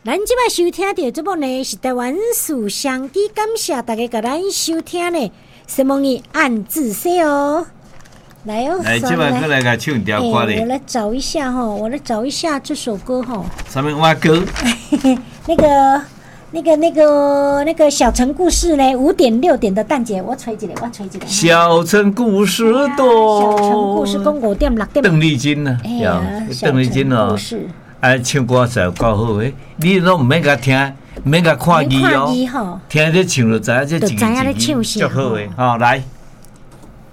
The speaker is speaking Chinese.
咱即摆收听到节目呢是台湾属相机，感谢大家甲咱收听呢。什么你暗自说哦，来哦， 来，即摆过来甲唱条歌咧。 我来找一下哈，我来找一下这首歌哈。 什么蛙歌？ 那个小城故事呢？5点6点的蛋姐，我吹一个。 小城故事多。 小城故事讲5点6点。 邓丽君啊，邓丽君哦。唱歌实够好诶，你拢毋免甲听，毋免甲看字哦，听这唱就知影这一个字足好诶，好来。